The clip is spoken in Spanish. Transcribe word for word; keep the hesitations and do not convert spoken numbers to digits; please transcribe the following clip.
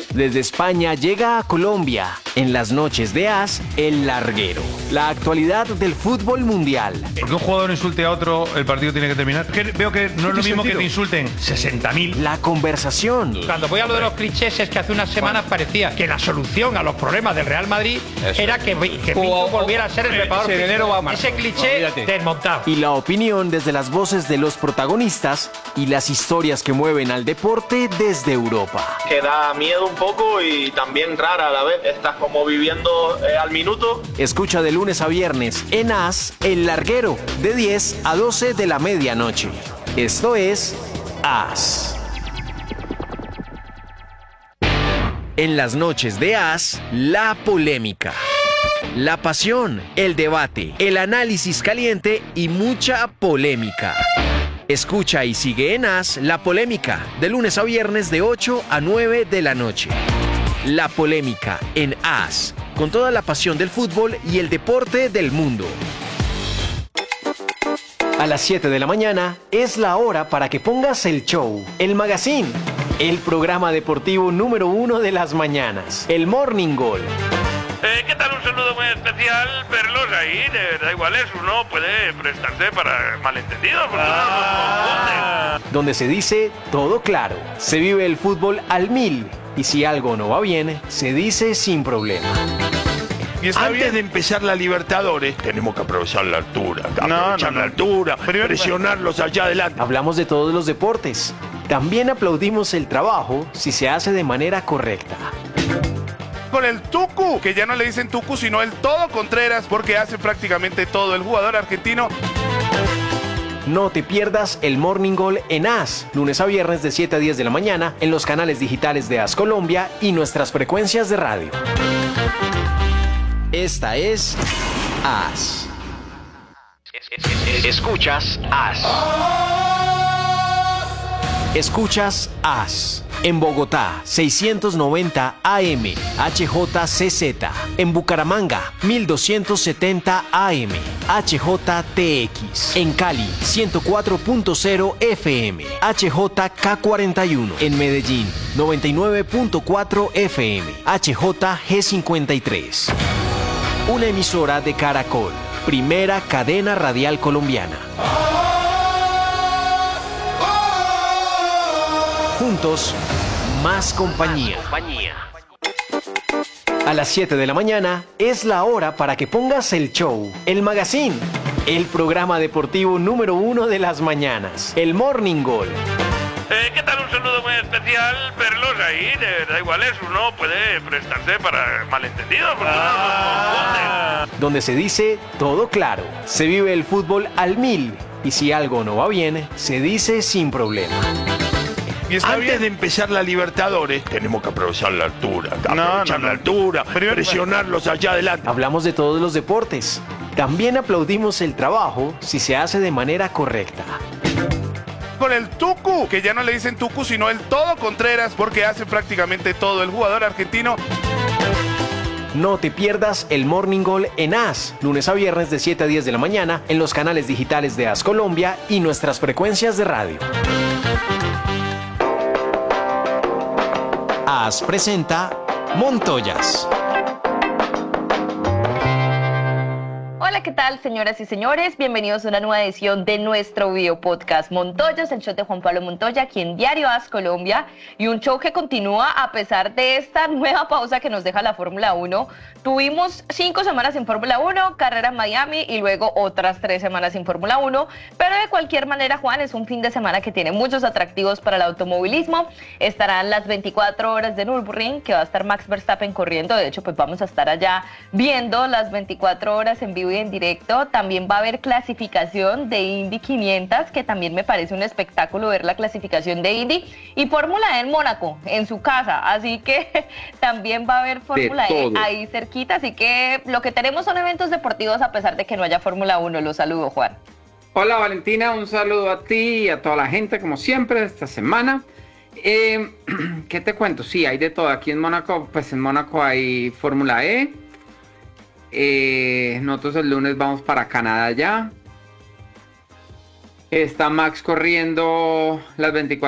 Desde España llega a Colombia, en las noches de As, El Larguero. La actualidad del fútbol mundial. Porque un jugador insulte a otro, el partido tiene que terminar. Que veo que no es lo mismo que te insulten sesenta mil. La conversación. Cuando voy a lo de los clichés es que hace unas semanas parecía que la solución a los problemas del Real Madrid Eso. era que, que Pinto volviera a ser el preparador. Ese, enero va a Ese cliché Olvídate. desmontado. Y la opinión desde las voces de los protagonistas y las historias que mueven al deporte desde Europa. Que da miedo un poco y también rara a la vez. Estás como viviendo eh, al minuto. Escucha de lunes a viernes en As, El Larguero, de diez a doce de la medianoche. Esto es As. En las noches de As, la polémica, la pasión, el debate, el análisis caliente y mucha polémica. Escucha y sigue en As La Polémica, de lunes a viernes de ocho a nueve de la noche. La Polémica en As, con toda la pasión del fútbol y el deporte del mundo. A las siete de la mañana es la hora para que pongas el show, el magazine, el programa deportivo número uno de las mañanas, el Morning Goal. Eh, ¿Qué tal? Un saludo muy especial, verlos ahí, de verdad igual es, uno puede prestarse para malentendidos, porque ah. uno donde se dice todo claro, se vive el fútbol al mil, y si algo no va bien, se dice sin problema. Antes bien. de empezar la Libertadores, tenemos que aprovechar la altura, aprovechar no, no, no. la altura, Primero, presionarlos allá adelante. Hablamos de todos los deportes. También aplaudimos el trabajo si se hace de manera correcta. Con el Tucu, que ya no le dicen Tucu, sino el Todo Contreras, porque hace prácticamente todo el jugador argentino. No te pierdas el Morning Goal en As, lunes a viernes de siete a diez de la mañana, en los canales digitales de As Colombia y nuestras frecuencias de radio. Esta es As. Escuchas As. Escuchas As. En Bogotá, seiscientos noventa A M, H J C Z. En Bucaramanga, mil doscientos setenta A M, H J T X. En Cali, ciento cuatro punto cero F M, H J K cuarenta y uno. En Medellín, noventa y nueve punto cuatro F M, H J G cincuenta y tres. Una emisora de Caracol, primera cadena radial colombiana. Juntos, más compañía. A las siete de la mañana es la hora para que pongas el show, el magazine, el programa deportivo número uno de las mañanas, el Morning Goal. Eh, ¿Qué tal? Un saludo muy especial, verlos ahí, de verdad igual es, uno puede prestarse para malentendidos, porque ah. uno donde se dice todo claro, se vive el fútbol al mil, y si algo no va bien, se dice sin problema. Antes bien. de empezar la Libertadores, tenemos que aprovechar la altura, aprovechar no, no, no. la altura, Primero, presionarlos allá adelante. Hablamos de todos los deportes. También aplaudimos el trabajo si se hace de manera correcta. Con el Tucu, que ya no le dicen Tucu, sino el Todo Contreras, porque hace prácticamente todo el jugador argentino. No te pierdas el Morning Goal en As, lunes a viernes de siete a diez de la mañana, en los canales digitales de As Colombia y nuestras frecuencias de radio. As presenta Montoyas. Hola, ¿qué tal, señoras y señores? Bienvenidos a una nueva edición de nuestro video podcast Montoyas, el show de Juan Pablo Montoya, aquí en Diario As Colombia, y un show que continúa a pesar de esta nueva pausa que nos deja la Fórmula uno. Tuvimos cinco semanas sin Fórmula uno, carrera en Miami y luego otras tres semanas sin Fórmula uno, pero de cualquier manera, Juan, es un fin de semana que tiene muchos atractivos para el automovilismo. Estarán las veinticuatro horas de Nürburgring, que va a estar Max Verstappen corriendo. De hecho, pues vamos a estar allá viendo las veinticuatro horas en vivo y en directo. También va a haber clasificación de Indy quinientos, que también me parece un espectáculo ver la clasificación de Indy, y Fórmula E en Mónaco, en su casa, así que también va a haber Fórmula E ahí cerquita, así que lo que tenemos son eventos deportivos a pesar de que no haya Fórmula uno. Los saludo, Juan. Hola, Valentina, un saludo a ti y a toda la gente, como siempre, esta semana. Eh, ¿Qué te cuento? Sí, hay de todo. Aquí en Mónaco, pues en Mónaco hay Fórmula E. Eh, nosotros el lunes vamos para Canadá ya. Está Max corriendo las veinticuatro